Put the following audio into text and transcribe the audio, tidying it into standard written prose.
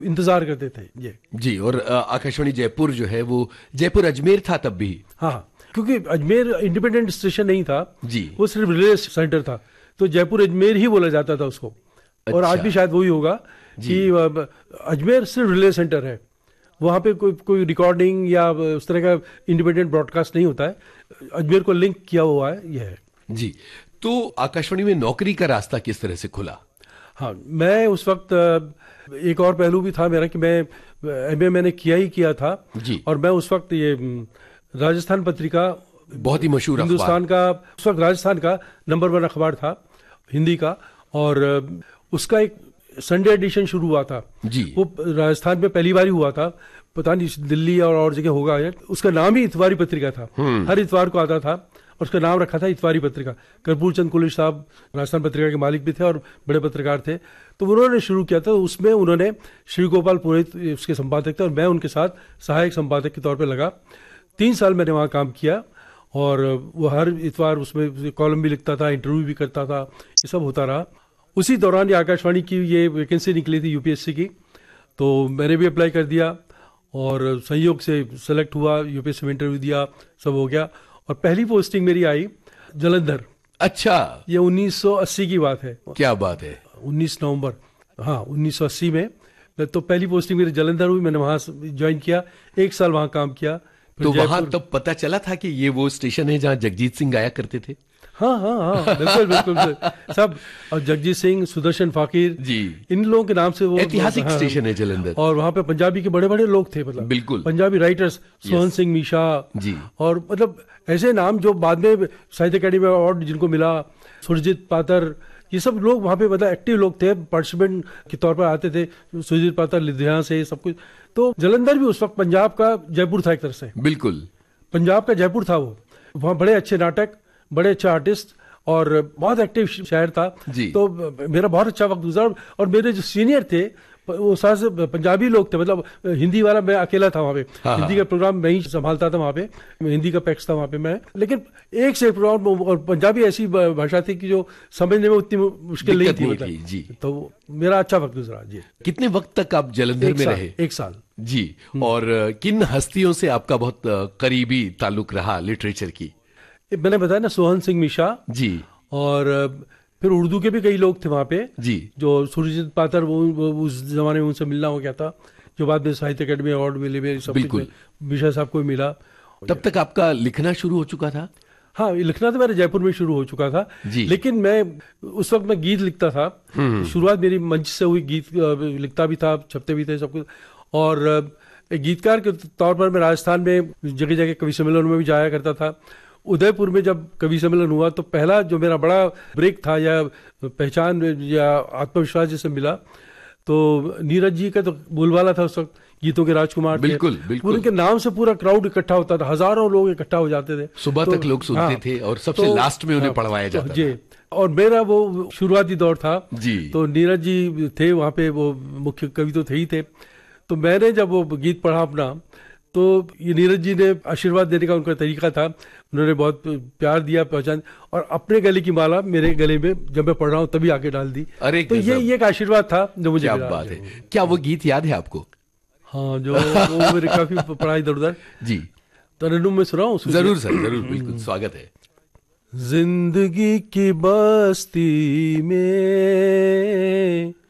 इंतजार करते थे ये। जी, और आकाशवाणी जयपुर जो है वो जयपुर अजमेर था तब भी। हाँ, क्योंकि अजमेर इंडिपेंडेंट स्टेशन नहीं था जी, वो सिर्फ रिले सेंटर था, तो जयपुर अजमेर ही बोला जाता था उसको। और आज भी शायद वही होगा कि अजमेर सिर्फ रिले सेंटर है, वहाँ पे कोई रिकॉर्डिंग या उस तरह का इंडिपेंडेंट ब्रॉडकास्ट नहीं होता है। अजमेर को लिंक किया हुआ है यह है। जी, तो आकाशवाणी में नौकरी का रास्ता किस तरह से खुला? हाँ, मैं उस वक्त एक और पहलू भी था मेरा कि मैं एमए मैंने किया था जी, और मैं उस वक्त ये राजस्थान पत्रिका, बहुत ही मशहूर हिंदुस्तान का, उस वक्त राजस्थान का नंबर 1 अखबार था हिंदी का, और उसका एक संडे एडिशन शुरू हुआ था जी, वो राजस्थान में पहली बार ही हुआ था, पता नहीं दिल्ली और जगह होगा। उसका नाम ही इतवारी पत्रिका था, हर इतवार को आता था और उसका नाम रखा था इतवारी पत्रिका। कर्पूर चंद कुलिश साहब राजस्थान पत्रिका के मालिक भी थे और बड़े पत्रकार थे, तो उन्होंने शुरू किया था। उसमें उन्होंने श्री गोपाल पुरोहित उसके संपादक थे और मैं उनके साथ सहायक संपादक के तौर पर लगा। 3 साल मैंने वहाँ काम किया और वो हर इतवार उसमें कॉलम भी लिखता था, इंटरव्यू भी करता था, ये सब होता रहा। उसी दौरान ये आकाशवाणी की ये वैकेंसी निकली थी यूपीएससी की, तो मैंने भी अप्लाई कर दिया और संयोग से सेलेक्ट हुआ, यूपीएससी में इंटरव्यू दिया, सब हो गया और पहली पोस्टिंग मेरी आई जालंधर। अच्छा, ये 1980 की बात है। क्या बात है, 19 नवंबर, हाँ 1980 में। तो पहली पोस्टिंग मेरी जालंधर हुई, मैंने वहाँ ज्वाइन किया, 1 साल वहाँ काम किया। तो वहां तब पता चला था कि ये वो स्टेशन है जहां जगजीत सिंह गाया करते थे? हाँ हाँ हाँ, बिल्कुल बिल्कुल सब, और जगजीत सिंह, सुदर्शन फाकिर जी, इन लोगों के नाम से वो ऐतिहासिक स्टेशन है जालंधर। और वहाँ पे पंजाबी के बड़े बड़े लोग थे, मतलब बिल्कुल पंजाबी राइटर्स, सोहन सिंह मीशा जी, और मतलब ऐसे नाम जो बाद में साहित्य अकेडमी अवार्ड जिनको मिला, सुरजीत पातर, ये सब लोग वहाँ पे मतलब एक्टिव लोग थे, पार्टिसिपेंट के तौर पर आते थे। सुरजीत पातर लुधियाना से, सब कुछ। तो जालंधर भी उस वक्त पंजाब का जयपुर था एक तरह से, बिल्कुल पंजाब का जयपुर था वो। वहाँ बड़े अच्छे नाटक, बड़े अच्छे आर्टिस्ट और बहुत एक्टिव शहर था जी। तो मेरा बहुत अच्छा वक्त गुजरा। और मेरे जो सीनियर थे वो सारे पंजाबी लोग थे, मतलब हिंदी वाला मैं अकेला था वहाँ पे। हाँ, हिंदी का प्रोग्राम मैं ही संभालता था वहाँ पे, हिंदी का पैक्स था वहाँ पे मैं। लेकिन एक से प्रोग्राम, और पंजाबी ऐसी भाषा थी कि जो समझने में उतनी मुश्किल नहीं थी, मतलब जी। तो मेरा अच्छा वक्त गुजरा जी। कितने वक्त तक आप जालंधर में रहे? 1 साल जी। और किन हस्तियों से आपका बहुत करीबी ताल्लुक रहा लिटरेचर की? मैंने बताया ना, सोहन सिंह मीशा जी, और फिर उर्दू के भी कई लोग थे वहाँ पे जी, जो सुरजीत पातर, वो उस जमाने में उनसे मिलना हो गया था, जो बाद में साहित्य अकेडमी अवार्ड मिले, सब बिल्कुल मीशा साहब को मिला। तब तक आपका लिखना शुरू हो चुका था? हाँ, लिखना तो मेरे जयपुर में शुरू हो चुका था जी। लेकिन मैं उस वक्त मैं गीत लिखता था। शुरुआत मेरी मंच से हुई, गीत लिखता भी था, छपते भी थे, सब कुछ। और एक गीतकार के तौर पर मैं राजस्थान में जगह जगह कवि सम्मेलन में भी जाया करता था। उदयपुर में जब कवि सम्मेलन हुआ तो पहला जो मेरा बड़ा ब्रेक था या पहचान या आत्मविश्वास जिसे मिला, तो नीरज जी का तो बोलबाला था उस वक्त, गीतों के राजकुमार थे। बिल्कुल बिल्कुल, उनके नाम से पूरा क्राउड इकट्ठा होता था, हज़ारों लोग इकट्ठा हो जाते थे, सुबह तक लोग सुनते थे और सबसे लास्ट में उन्हें पढ़वाया जाता जी। और मेरा वो शुरुआती दौर था जी। तो नीरज जी थे वहाँ पे, वो मुख्य कवि तो थे ही थे। तो मैंने जब वो गीत पढ़ा अपना, तो ये नीरज जी ने आशीर्वाद देने का उनका तरीका था, उन्होंने बहुत प्यार दिया, पहचान, और अपने गले की माला मेरे गले में जब मैं पढ़ रहा हूँ तभी आके डाल दी। अरे तो ये एक आशीर्वाद था जो मुझे, क्या बात है। क्या वो गीत याद है आपको? हाँ, जो वो मेरे काफी पढ़ा इधर उधर जी। तरन्नुम में सुनाऊं? जरूर सर, जरूर, बिल्कुल, स्वागत है। जिंदगी की बस्ती में